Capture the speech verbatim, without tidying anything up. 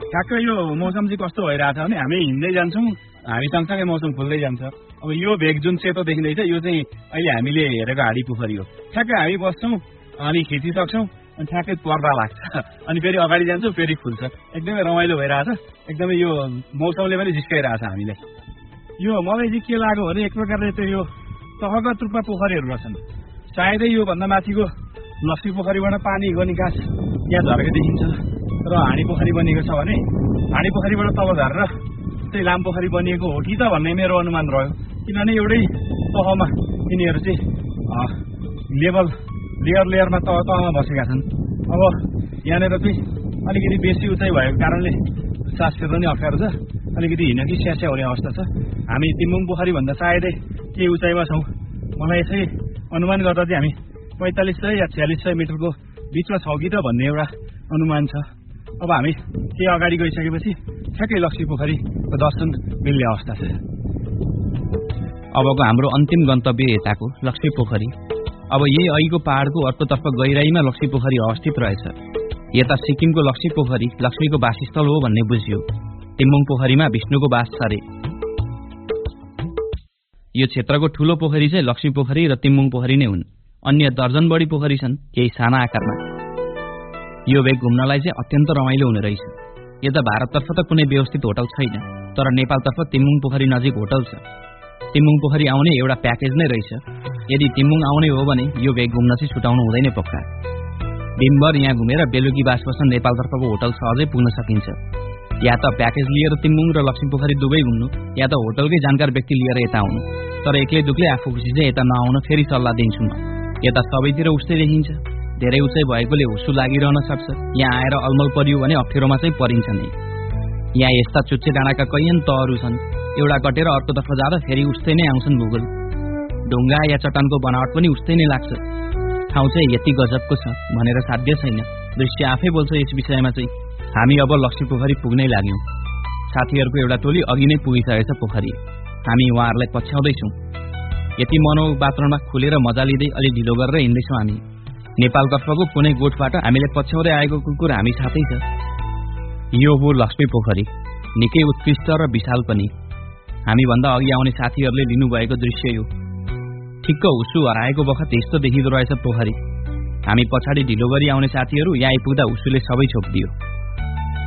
ठ्याक्कै यो मौसम चाहिँ कस्तो भइरहेछ भने हामी हिँड्दै जान्छौँ, हामी सँगसँगै मौसम खुल्दै जान्छ। अब यो भेग जुन सेतो देखिँदैछ यो चाहिँ अहिले हामीले हेरेको हाडी पोखरी हो। ठ्याक्कै हामी बस्छौँ अनि खिचिसक्छौँ अनि ठ्याक्कै पर्दा लाग्छ अनि फेरि अगाडि जान्छौँ फेरि खुल्छ। एकदमै रमाइलो भइरहेछ, एकदमै यो मौसमले पनि जिस्काइरहेछ हामीलाई। यो मलाई चाहिँ के लाग्यो भने एक प्रकारले त्यो यो तहगत रूपमा पोखरीहरू रहेछन्। सायदै योभन्दा माथिको लक्ष्मी पोखरीबाट पानीको निकास यहाँ झरेको देखिन्छ र हाडी पोखरी बनिएको छ भने हाडी पोखरीबाट तल झरेर चाहिँ लाम पोखरी बनिएको हो कि त भन्ने मेरो अनुमान रह्यो। किनभने एउटै तहमा यिनीहरू चाहिँ लेभल लेयर लेयरमा तह तहमा बसेका छन्। अब यहाँनिर चाहिँ अलिकति बेसी उचाइ भएको कारणले सास फेर्न नि अप्ठ्यारो छ, अलिकति हिँड्न कि स्यास्या हुने अवस्था छ। हामी तिम्बुङ पोखरीभन्दा सायदै केही उचाइमा छौँ। मलाई यसै अनुमान गर्दा चाहिँ हामी पैँतालिस सय या छ्यालिस सय मिटरको बिचमा छौँ कि त भन्ने एउटा अनुमान छ। अब हामी केही अगाडि गइसकेपछि ठ्याक्कै लक्ष्मी पोखरीको दर्शन मिल्ने अवस्था छ। अबको हाम्रो अन्तिम गन्तव्य यताको लक्ष्मी पोखरी। अब यही अघिको पहाडको अर्कोतर्फ गहिराईमा लक्ष्मी पोखरी अवस्थित रहेछ। यता सिक्किमको लक्ष्मी पोखरी लक्ष्मीको वासस्थल हो भन्ने बुझियो। तिम्बुङ पोखरीमा विष्णुको वास छ रे। यो क्षेत्रको ठूलो पोखरी चाहिँ लक्ष्मी पोखरी र तिम्बुङ पोखरी नै हुन्। अन्य दर्जन बढी पोखरी छन्, केही साना आकारमा। यो भेग घुम्नलाई चाहिँ अत्यन्त रमाइलो हुने रहेछ। यता भारततर्फ त कुनै व्यवस्थित होटल छैन, तर नेपालतर्फ तिम्बुङ पोखरी नजिक होटल छ। तिम्बुङ पोखरी आउने एउटा प्याकेज नै रहेछ। यदि तिम्बुङ आउने हो भने यो भेग घुम्न चाहिँ छुटाउनु हुँदैन पक्का। दिनभर यहाँ घुमेर बेलुकी बास बस्न नेपालतर्फको होटल सहजै पुग्न सकिन्छ। या त प्याकेज लिएर तिम्बुङ र लक्ष्मी पोखरी दुवै घुम्नु, या त होटलकै जानकार व्यक्ति लिएर यता आउनु। तर एक्लै दुक्लै आफू खुसी चाहिँ यता नआउन फेरि सल्लाह दिन्छु म। यता सबैतिर उस्तै देखिन्छ, धेरै उचाइ भएकोले हुसु लागिरहन सक्छ। यहाँ आएर अलमल परियो भने अप्ठ्यारोमा चाहिँ परिन्छ नै। यहाँ यस्ता चुच्चे डाँडाका कैयन तहहरू छन्, एउटा कटेर अर्कोतर्फ जाँदा फेरि उस्तै नै आउँछन् भूगोल। ढुङ्गा या चट्टानको बनावट पनि उस्तै नै लाग्छ। ठाउँ चाहिँ यति गजबको छ भनेर साध्य छैन, दृश्य आफै बोल्छ यस विषयमा चाहिँ। हामी अब लक्ष्मी पोखरी पुग्नै लाग्यौँ। साथीहरूको एउटा टोली अघि नै पुगिसकेछ पोखरी। हामी उहाँहरूलाई पछ्याउँदैछौँ। यति मनोहर वातावरणमा खुलेर मजा लिँदै अलि ढिलो गरेर हिँड्दैछौँ हामी। नेपालतर्फको कुनै गोठबाट हामीले पछ्याउँदै आएको कुकुर हामी साथै छ। यो हो लक्ष्मी पोखरी, निकै उत्कृष्ट र विशाल पनि। हामीभन्दा अघि आउने साथीहरूले लिनुभएको दृश्य यो। ठिक्क हुसु हराएको बखत यस्तो देखिँदो रहेछ पोखरी। हामी पछाडि ढिलो गरी आउने साथीहरू यहाँ आइपुग्दा उसुले सबै छोपिदियो।